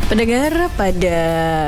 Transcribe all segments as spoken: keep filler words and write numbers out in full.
Pendengar, pada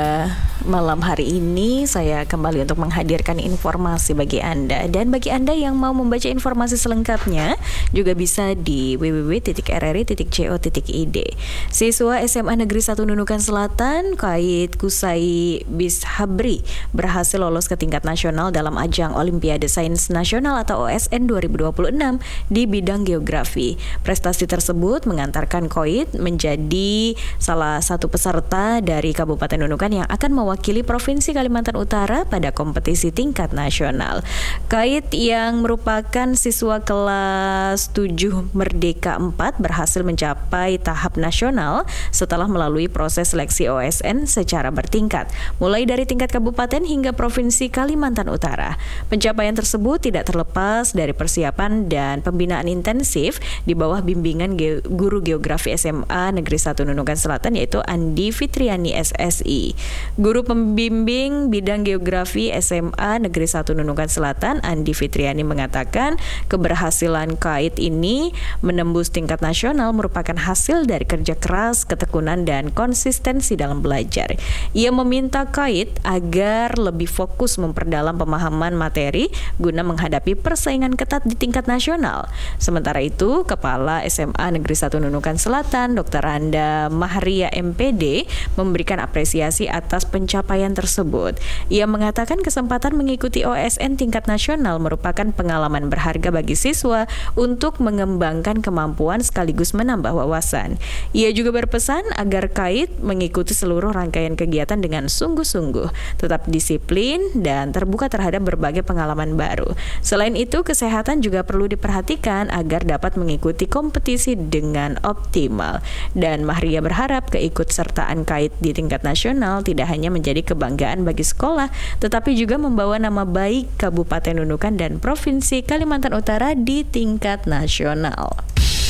malam hari ini saya kembali untuk menghadirkan informasi bagi Anda. Dan bagi Anda yang mau membaca informasi selengkapnya juga bisa di w w w titik r r i titik co titik i d. Siswa S M A Negeri satu Nunukan Selatan, Kait Kusai Bishabri, berhasil lolos ke tingkat nasional dalam ajang Olimpiade Sains Nasional atau O S N dua ribu dua puluh enam di bidang geografi. Prestasi tersebut mengantarkan Kait menjadi salah satu peserta dari Kabupaten Nunukan yang akan mewakili Wakili Provinsi Kalimantan Utara pada kompetisi tingkat nasional. Kait yang merupakan siswa kelas tujuh Merdeka empat berhasil mencapai tahap nasional setelah melalui proses seleksi O S N secara bertingkat, mulai dari tingkat kabupaten hingga Provinsi Kalimantan Utara. Pencapaian tersebut tidak terlepas dari persiapan dan pembinaan intensif di bawah bimbingan ge- guru geografi S M A Negeri satu Nunukan Selatan, yaitu Andi Fitriani S S I. Guru pembimbing bidang geografi S M A Negeri satu Nunukan Selatan, Andi Fitriani, mengatakan keberhasilan Kait ini menembus tingkat nasional merupakan hasil dari kerja keras, ketekunan, dan konsistensi dalam belajar. Ia meminta Kait agar lebih fokus memperdalam pemahaman materi guna menghadapi persaingan ketat di tingkat nasional. Sementara itu, Kepala S M A Negeri satu Nunukan Selatan, Doktor Randa Mahria M P D, memberikan apresiasi atas pencapaian tersebut. Ia mengatakan kesempatan mengikuti O S N tingkat nasional merupakan pengalaman berharga bagi siswa untuk mengembangkan kemampuan sekaligus menambah wawasan. Ia juga berpesan agar Kait mengikuti seluruh rangkaian kegiatan dengan sungguh-sungguh, tetap disiplin, dan terbuka terhadap berbagai pengalaman baru. Selain itu, kesehatan juga perlu diperhatikan agar dapat mengikuti kompetisi dengan optimal. Dan Mahria berharap keikutsertaan Kait di tingkat nasional tidak hanya menjadi kebanggaan bagi sekolah, tetapi juga membawa nama baik Kabupaten Nunukan dan Provinsi Kalimantan Utara di tingkat nasional.